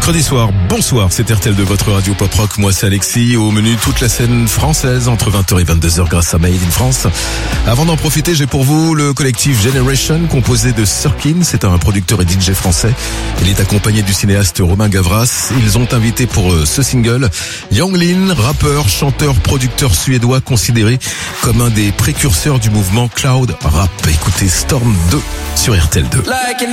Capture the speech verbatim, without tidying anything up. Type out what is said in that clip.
Mercredi soir, bonsoir, c'est R T L de votre radio pop rock. Moi c'est Alexis, au menu toute la scène française entre vingt heures et vingt-deux heures grâce à Made in France. Avant d'en profiter, j'ai pour vous le collectif Generation composé de Sirkin, c'est un producteur et D J français. Il est accompagné du cinéaste Romain Gavras. Ils ont invité pour ce single Yang Lin, rappeur, chanteur, producteur suédois considéré comme un des précurseurs du mouvement Cloud Rap. Écoutez Storm deux sur R T L deux. Like